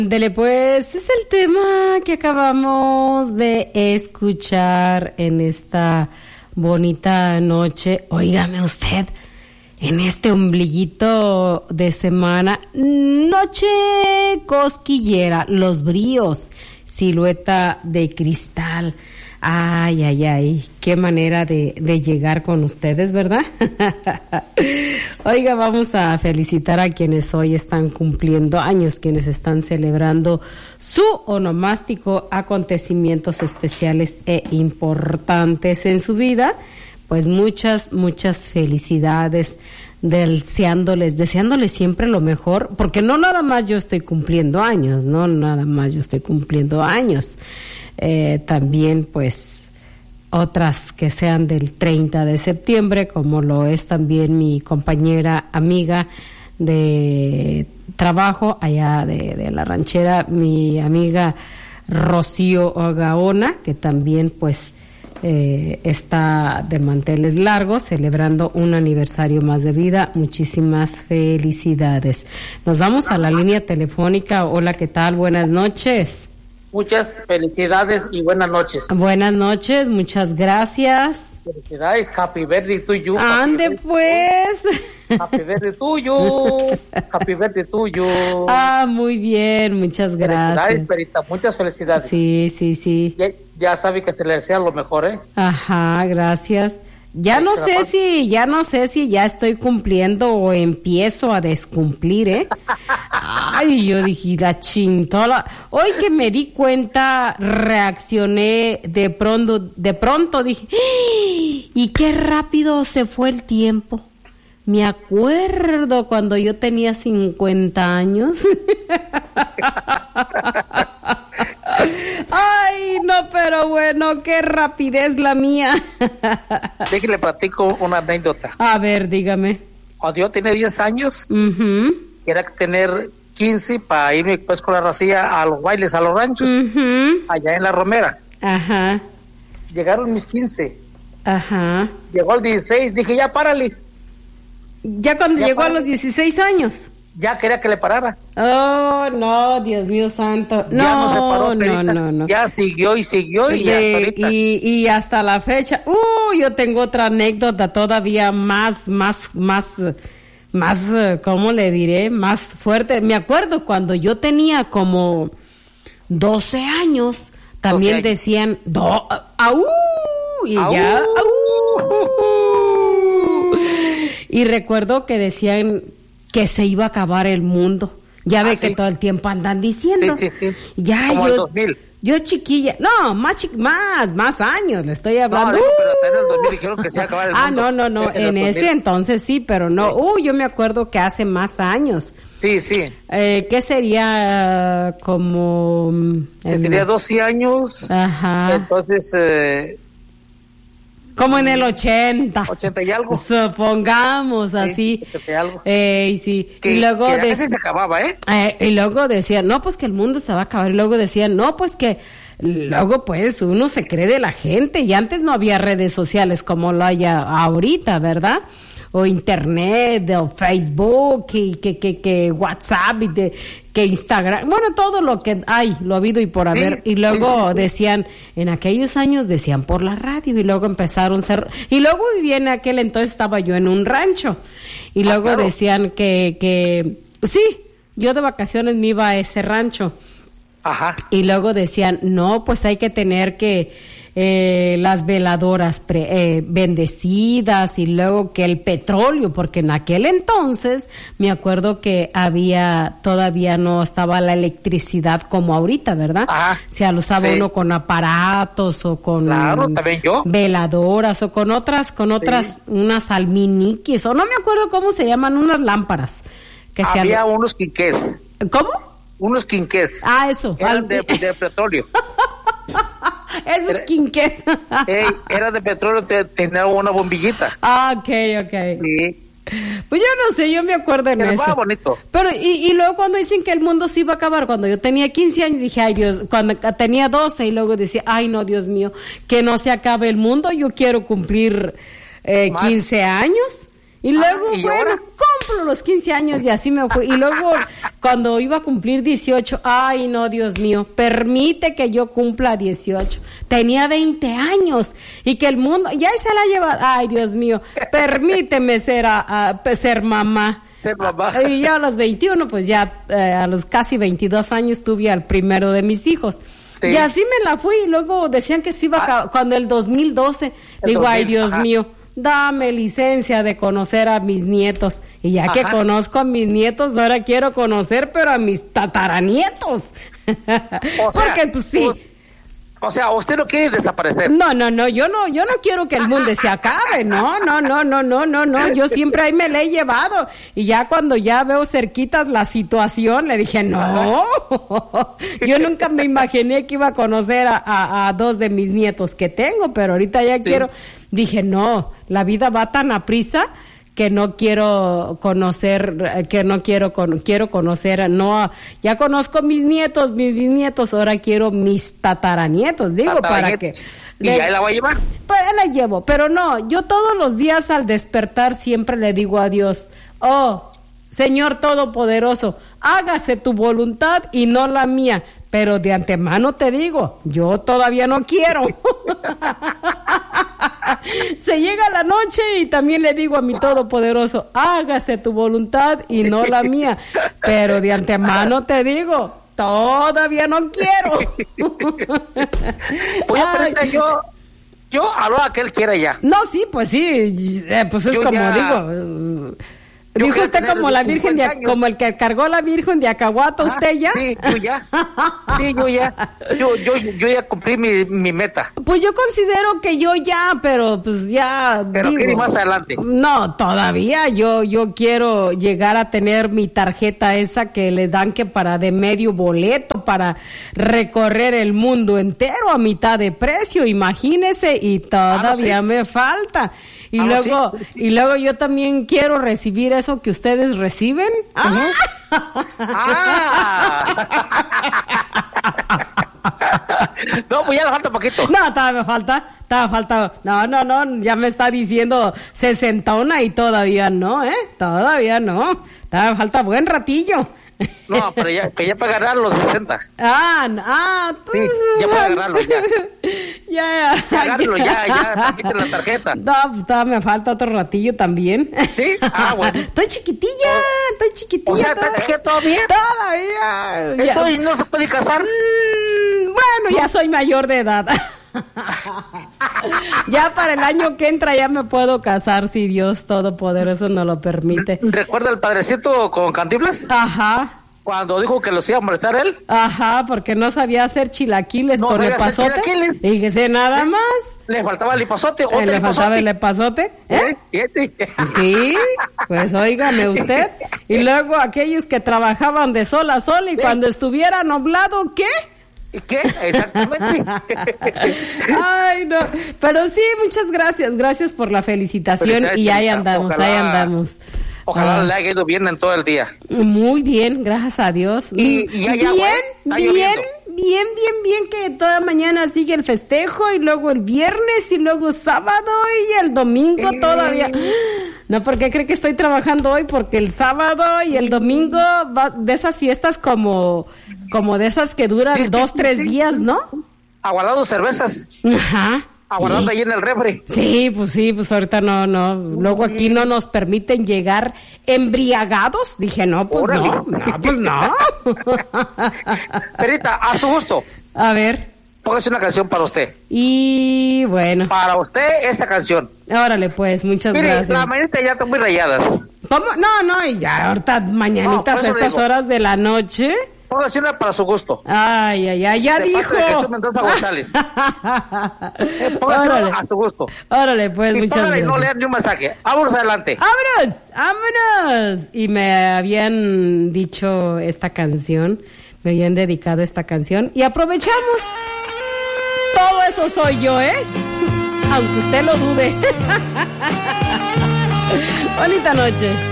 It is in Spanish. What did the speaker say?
Ándele, pues, es el tema que acabamos de escuchar en esta bonita noche. Óigame usted, en este ombliguito de semana, noche cosquillera, Los Bríos, Silueta de Cristal. Ay, ay, ay, qué manera de llegar con ustedes, ¿verdad? Oiga, vamos a felicitar a quienes hoy están cumpliendo años, quienes están celebrando su onomástico, acontecimientos especiales e importantes en su vida. Pues muchas felicidades, deseándoles siempre lo mejor, porque no nada más yo estoy cumpliendo años, también pues otras que sean del 30 de septiembre, como lo es también mi compañera amiga de trabajo allá de la ranchera, mi amiga Rocío Gaona, que también pues está de manteles largos, celebrando un aniversario más de vida. Muchísimas felicidades. Nos vamos a la línea telefónica. Hola, ¿qué tal? Buenas noches. Muchas felicidades y buenas noches. Buenas noches, muchas gracias. Felicidades, happy birthday to you. Ande pues. Happy birthday to you. Happy birthday to you. Ah, muy bien, muchas gracias. Felicidades, Perita, muchas felicidades. Sí. Ya sabe que se le desea lo mejor, ¿eh? Ajá, gracias. Ya no sé si ya estoy cumpliendo o empiezo a descumplir, ¿eh? Ay, yo dije, la chintola. Hoy que me di cuenta, reaccioné de pronto dije, y qué rápido se fue el tiempo. Me acuerdo cuando yo tenía 50 años. Ay, no, pero bueno, qué rapidez la mía. Déjale platico una anécdota. A ver, dígame. Cuando yo tenía 10 años, era tener 15 para irme pues con la racilla a los bailes, a los ranchos, allá en La Romera. Ajá. Llegaron mis 15. Ajá. Llegó el 16, dije, ya párale. Ya cuando llegó párale. A los 16 años. Ya quería que le parara. Oh, no, Dios mío santo. No, ya no se paró, no. Ya siguió y hasta ahorita. Y hasta la fecha. Yo tengo otra anécdota todavía más, ¿cómo le diré? Más fuerte. Me acuerdo cuando yo tenía como 12 años, también 12 años. Decían, y ¡au! Ya, y recuerdo que decían que se iba a acabar el mundo. Ya ve que todo el tiempo andan diciendo. Sí. Ya, como el 2000. Yo chiquilla, no, más años le estoy hablando. No, pero hasta en el 2000 dijeron que se iba a acabar el mundo. No, en ese entonces sí, pero no. Sí. Yo me acuerdo que hace más años. Sí. ¿Qué sería como? Se tenía 12 años. Ajá. Entonces, como en el 80 y algo. Supongamos así. 80 y algo. Sí. Y luego se acababa, y luego decían, no, pues que el mundo se va a acabar. Y luego decían, no, pues que luego pues uno se cree de la gente. Y antes no había redes sociales como lo hay ahorita, ¿verdad? O internet, o Facebook, y que WhatsApp, y que Instagram, bueno, todo lo que hay, lo ha habido y por haber. Y luego decían, en aquellos años decían por la radio, y luego empezaron a ser, y luego vivía en aquel entonces, estaba yo en un rancho, y luego claro. Decían que sí, yo de vacaciones me iba a ese rancho. Ajá. Y luego decían, no, pues hay que tener las veladoras bendecidas, y luego que el petróleo, porque en aquel entonces me acuerdo que todavía no estaba la electricidad como ahorita, ¿verdad? Se lo usaba uno con aparatos o con veladoras o con otras, unas alminiquis, o no me acuerdo cómo se llaman, unas lámparas. Había unos quinqués. ¿Cómo? Unos quinqués. Eso. Eran de petróleo. Esos quinqués. Era de petróleo, tenía una bombillita. Okay. Sí. Pues yo no sé, yo me acuerdo en eso. Era bonito. Pero, y luego cuando dicen que el mundo se iba a acabar, cuando yo tenía 15 años, dije, ay Dios, cuando tenía 12, y luego decía, ay no, Dios mío, que no se acabe el mundo, yo quiero cumplir 15 años. Y luego, bueno, cumplo los 15 años y así me fui. Y luego, cuando iba a cumplir 18, ay, no, Dios mío, permite que yo cumpla 18. Tenía 20 años y que el mundo, ya se la lleva, ay, Dios mío, permíteme ser mamá. Y ya a los 21, pues ya a los casi 22 años tuve al primero de mis hijos. Sí. Y así me la fui y luego decían que se iba cuando el 2012, digo, ay, Dios mío. Dame licencia de conocer a mis nietos. Y ya que conozco a mis nietos, ahora quiero conocer, pero a mis tataranietos. Porque pues sí. O sea, usted no quiere desaparecer. No, yo no quiero que el mundo se acabe. No. Yo siempre ahí me la he llevado. Y ya cuando ya veo cerquitas la situación, le dije, no. Yo nunca me imaginé que iba a conocer a dos de mis nietos que tengo, pero ahorita ya quiero. Dije, no, la vida va tan aprisa que no quiero conocer, quiero conocer, no, ya conozco mis nietos, mis bisnietos, ahora quiero mis tataranietos, digo, para que... ¿Y ahí la va a llevar? Pues la llevo, pero no, yo todos los días al despertar siempre le digo a Dios, oh, Señor Todopoderoso, hágase tu voluntad y no la mía, pero de antemano te digo, yo todavía no quiero. Se llega la noche y también le digo a mi Todopoderoso, hágase tu voluntad y no la mía, pero de antemano te digo, todavía no quiero. Pues yo a lo que él quiera ya. No, sí, pues es yo como ya... digo... Dijo usted como la Virgen como el que cargó la Virgen de Acahuata, ¿usted ya? Sí, yo ya cumplí mi meta. Pues yo considero que yo ya, pero pues ya... Pero quiero ir más adelante. No, todavía yo quiero llegar a tener mi tarjeta esa que le dan que para de medio boleto, para recorrer el mundo entero a mitad de precio, imagínese, y todavía me falta. Y luego yo también quiero recibir eso que ustedes reciben. No, pues ya le falta poquito. No, todavía me falta. No, ya me está diciendo 60 y todavía no, todavía no. Todavía me falta buen ratillo. No, pero ya para agarrar los 60. Sí, ya para agarrarlo, ya. Ya. Agarrarlo, ya, quiten la tarjeta. No, pues todavía me falta otro ratillo también. ¿Sí? Bueno. Estoy chiquitilla. O sea, ¿está chiquita todavía? Todavía. ¿Esto no se puede casar? Bueno, ya soy mayor de edad. Ya para el año que entra ya me puedo casar si Dios Todopoderoso nos lo permite. ¿Recuerda el padrecito con Cantinflas? Ajá. Cuando dijo que los iba a molestar él. Ajá, porque no sabía hacer chilaquiles con el epazote. Fíjese nada más. Le faltaba el epazote. ¿Le faltaba el epazote? Sí, pues óigame usted. Y luego aquellos que trabajaban de sol a sol y cuando estuviera nublado, ¿qué? ¿Qué? Exactamente. Ay, no. Pero sí, muchas gracias por la felicitación y ahí andamos. Ojalá le haya ido bien en todo el día. Muy bien, gracias a Dios. Y bien, que toda mañana sigue el festejo y luego el viernes y luego sábado y el domingo todavía. No, ¿por qué cree que estoy trabajando hoy? Porque el sábado y el domingo va de esas fiestas como de esas que duran 2-3 días, ¿no? Aguardando cervezas. Ajá. Aguardando ahí en el refri. Sí, pues ahorita no. Luego aquí no nos permiten llegar embriagados. Dije, no. Perita, a su gusto. A ver. Póngase una canción para usted. Y bueno. Para usted esta canción. Órale, pues, muchas gracias. Las mañanitas ya están muy rayadas. ¿Cómo? No, y ya ahorita mañanitas a estas horas de la noche. Póngase una para su gusto. Ay, ya de dijo. Jesús Mendoza González. Póngase una a su gusto. Órale, pues, muchas gracias. Y no lean ni un mensaje. Vámonos adelante. ¡Vámonos! Y me habían dicho esta canción, me habían dedicado esta canción y aprovechamos. Todo eso soy yo, aunque usted lo dude. Bonita noche.